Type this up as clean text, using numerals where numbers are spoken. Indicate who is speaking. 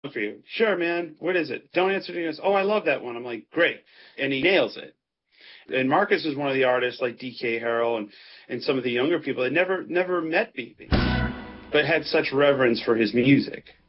Speaker 1: for you. Sure, man. What is it? Don't answer. He goes, oh, I love that one. I'm like, great. And he nails it. And Marcus is one of the artists like DK Harrell and some of the younger people that never met BB, but had such reverence for his music.